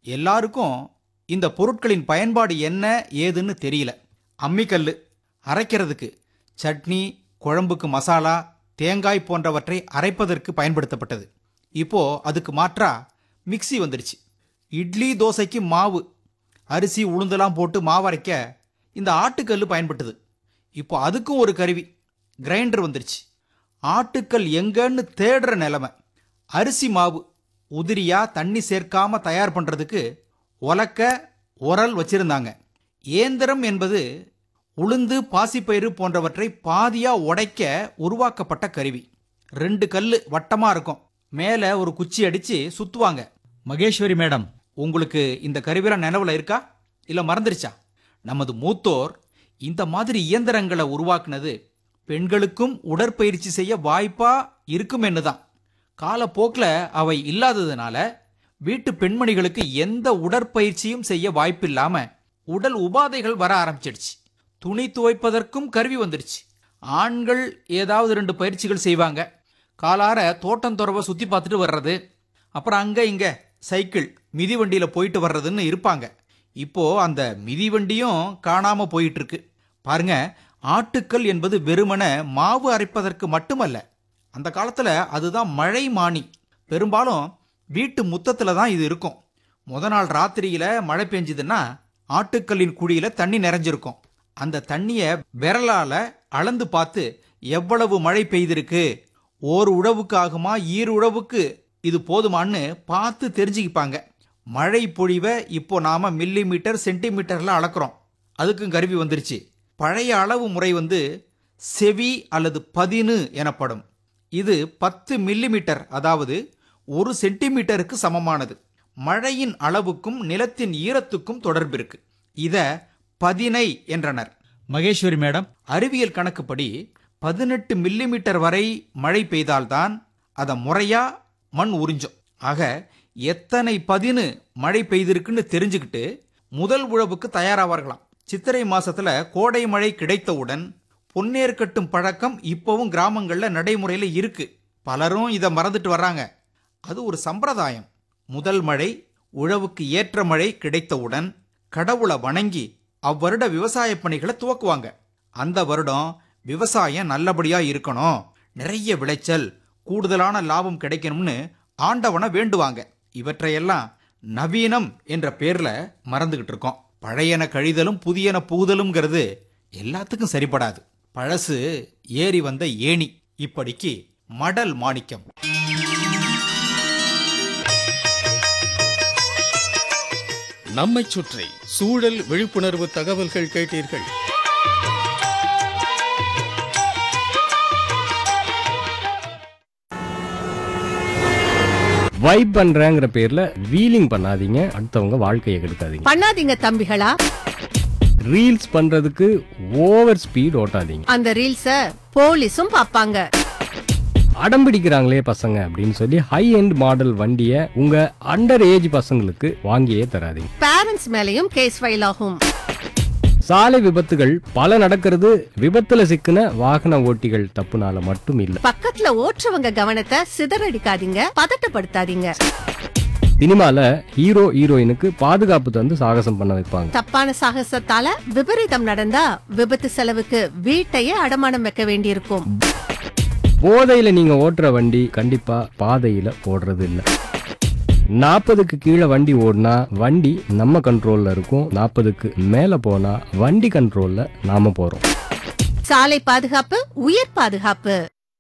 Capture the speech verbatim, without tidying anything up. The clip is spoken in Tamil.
எல்லாருக்கும் இந்த பொருட்களின் பயன்பாடு என்ன ஏதுன்னு தெரியல. அம்மிக்கல்லு அரைக்கிறதுக்கு, சட்னி, குழம்புக்கு மசாலா, தேங்காய் போன்றவற்றை அரைப்பதற்கு பயன்படுத்தப்பட்டது. இப்போ அதுக்கு மாற்றா மிக்ஸி வந்துடுச்சு. இட்லி தோசைக்கு மாவு, அரிசி உளுந்தெல்லாம் போட்டு மாவு அரைக்க இந்த ஆட்டுக்கல் பயன்பட்டது. இப்போ அதுக்கும் ஒரு கருவி கிரைண்டர் வந்துருச்சு. ஆட்டுக்கல் எங்கன்னு தேடுற நிலைமை. அரிசி மாவு உதிரியா தண்ணி சேர்க்காம தயார் பண்றதுக்கு உலக்க, உரல் வச்சிருந்தாங்க. ஏந்திரம் என்பது உளுந்து, பாசிப்பயிறு போன்றவற்றை பாதியா உடைக்க உருவாக்கப்பட்ட கருவி. ரெண்டு கல்லு வட்டமா இருக்கும், மேல ஒரு குச்சி அடிச்சு சுத்துவாங்க. மகேஸ்வரி மேடம், உங்களுக்கு இந்த கருவிலாம் நினைவுல இருக்கா இல்ல மறந்துருச்சா? நமது மூத்தோர் இந்த மாதிரி இயந்திரங்களை உருவாக்குனது பெண்களுக்கும் உடற்பயிற்சி செய்ய வாய்ப்பா இருக்கும் என்னதான். காலப்போக்கில் அவை இல்லாததுனால வீட்டு பெண்மணிகளுக்கு எந்த உடற்பயிற்சியும் செய்ய வாய்ப்பில்லாம உடல் உபாதைகள் வர ஆரம்பிச்சிடுச்சு. துணி துவைப்பதற்கும் கருவி வந்துடுச்சு. ஆண்கள் ஏதாவது ரெண்டு பயிற்சிகள் செய்வாங்க. காலார தோட்டம் துறவை சுத்தி பார்த்துட்டு வர்றது, அப்புறம் அங்க இங்க சைக்கிள், மிதிவண்டியில போயிட்டு வர்றதுன்னு இருப்பாங்க. இப்போ அந்த மிதிவண்டியும் காணாம போயிட்டு இருக்கு. பாருங்க, ஆட்டுக்கல் என்பது வெறுமன மாவு அரைப்பதற்கு மட்டுமல்ல. அந்த காலத்துல அதுதான் மழை மானி. பெரும்பாலும் வீட்டு முத்தத்துல தான் இது இருக்கும். முத நாள் ராத்திரியில மழை பெஞ்சதுன்னா ஆட்டுக்கல்லின் குழியில தண்ணி நிறைஞ்சிருக்கும். அந்த தண்ணிய விரலால அளந்து பார்த்து எவ்வளவு மழை பெய்திருக்கு, ஓர் உழவுக்கு ஆகுமா, ஈர் உழவுக்கு இது போதுமான்னு பார்த்து தெரிஞ்சுக்கிப்பாங்க. மழை பொழிவை இப்போ நாம மில்லி மீட்டர், சென்டிமீட்டர்ல அளக்குறோம். அதுக்கும் கருவி வந்துருச்சு. பழைய அளவு முறை வந்து செவி அல்லது பதினு எனப்படும். இது பத்து மில்லி மீட்டர், அதாவது ஒரு சென்டிமீட்டருக்கு சமமானது. மழையின் அளவுக்கும் நிலத்தின் ஈரத்துக்கும் தொடர்பு இருக்கு. இத பதினை என்றனர். மகேஸ்வரி மேடம், அறிவியல் கணக்குப்படி பதினெட்டு மில்லி மீட்டர் வரை மழை பெய்தால்தான் அதை முறையா மண் உறிஞ்சும். ஆக எத்தனை பதினு மழை பெய்திருக்குன்னு தெரிஞ்சுக்கிட்டு முதல் உழவுக்கு தயாராவார்களாம். சித்திரை மாசத்துல கோடை மழை கிடைத்தவுடன் பொன்னேர் கட்டும் பழக்கம் இப்பவும் கிராமங்கள்ல நடைமுறையில இருக்கு. பலரும் இதை மறந்துட்டு வர்றாங்க. அது ஒரு சம்பிரதாயம். முதல் மழை, உழவுக்கு ஏற்ற மழை கிடைத்தவுடன் கடவுளை வணங்கி அவ்வருட விவசாய பணிகளை துவக்குவாங்க. அந்த வருடம் விவசாயம் நல்லபடியா இருக்கணும், நிறைய விளைச்சல், கூடுதலான லாபம் கிடைக்கணும்னு ஆண்டவனை வேண்டுவாங்க. இவற்றையெல்லாம் நவீனம் என்ற பேர்ல மறந்துகிட்டு இருக்கோம். பழையன கழிதலும் புதியன புகுதலும்ங்கிறது எல்லாத்துக்கும் சரிப்படாது. பழசு ஏறி வந்த ஏணி. இப்படிக்கு மடல் மாணிக்கம். நம்மைச் சுற்றி சூழல் விழிப்புணர்வு தகவல்கள் கேட்டீர்கள். வைப் பண்றேங்கிற பேர்ல வீலிங் பண்ணாதீங்க, அடுத்தவங்க வாழ்க்கையை கெடுக்காதீங்க. பண்ணாதீங்க தம்பிகளா. ரீல்ஸ் பண்றதுக்கு ஓவர் ஸ்பீட் ஓட்டாதீங்க. அந்த ரீல்ஸ போலீஸும் பாப்பாங்க. அடம் பிடிக்கிறாங்களே பசங்க அப்படின்னு சொல்லி ஹை எண்ட் மாடல் வண்டியை உங்க அண்டர் ஏஜ் பசங்களுக்கு வாங்கியே தராதீங்க. பேரண்ட்ஸ் மேலயும் கேஸ் ஃபைல் ஆகும். சாலை விபத்துகள் பல நடக்கிறது விபத்துல சிக்கின வாகன ஓட்டிகள் தப்புனால மட்டும் இல்ல. பக்கத்துல ஓட்டுறவங்க கவனத்தை சிதறடிக்காதீங்க, பதட்டப்படுத்தாதீங்க. சினிமால ஹீரோ ஹீரோயினுக்கு பாதுகாப்பு தந்து சாகசம் பண்ண வைப்பாங்க. தப்பான சாகசத்தால விபரீதம் நடந்தா விபத்து செலவுக்கு வீட்டையே அடமானம் வைக்க வேண்டியிருக்கும். போதையில நீங்க ஓட்டுற வண்டி கண்டிப்பா பாதையில ஓடுறது இல்ல. நாற்பதுக்கு கீழே வண்டி ஓடினா வண்டி நம்ம கண்ட்ரோல்ல இருக்கும். நாற்பதுக்கு மேல போனா வண்டி கண்ட்ரோல்ல நாம போறோம். சாலை பாதுகாப்பு உயிர் பாதுகாப்பு.